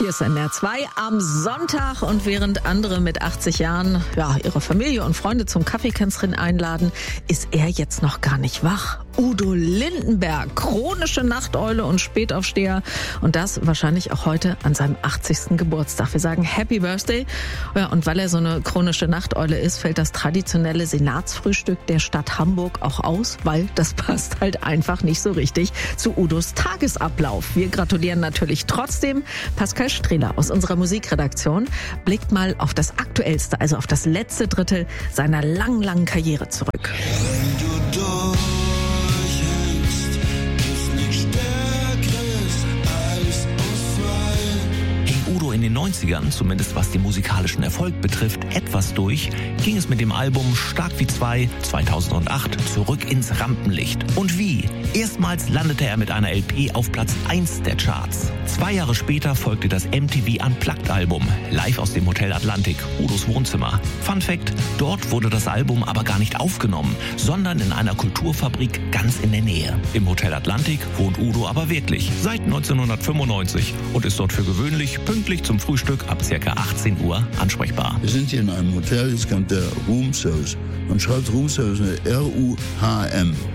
Hier ist NDR 2 am Sonntag und während andere mit 80 Jahren ihre Familie und Freunde zum Kaffeekränzchen einladen, ist er jetzt noch gar nicht wach. Udo Lindenberg, chronische Nachteule und Spätaufsteher und das wahrscheinlich auch heute an seinem 80. Geburtstag. Wir sagen Happy Birthday. Ja, und weil er so eine chronische Nachteule ist, fällt das traditionelle Senatsfrühstück der Stadt Hamburg auch aus, weil das passt halt einfach nicht so richtig zu Udos Tagesablauf. Wir gratulieren natürlich trotzdem. Pascal Strehler aus unserer Musikredaktion blickt mal auf das Aktuellste, also auf das letzte Drittel seiner langen Karriere zurück. In den 90ern, zumindest was den musikalischen Erfolg betrifft, etwas durch, ging es mit dem Album Stark wie zwei 2008 zurück ins Rampenlicht. Und wie? Erstmals landete er mit einer LP auf Platz 1 der Charts. 2 Jahre später folgte das MTV Unplugged-Album, live aus dem Hotel Atlantik, Udos Wohnzimmer. Fun Fact, dort wurde das Album aber gar nicht aufgenommen, sondern in einer Kulturfabrik ganz in der Nähe. Im Hotel Atlantik wohnt Udo aber wirklich seit 1995 und ist dort für gewöhnlich pünktlich zum Frühstück ab ca. 18 Uhr ansprechbar. Wir sind hier in einem Hotel, jetzt kommt der Room Service. Man schreibt Room Service mit R-U-H-M.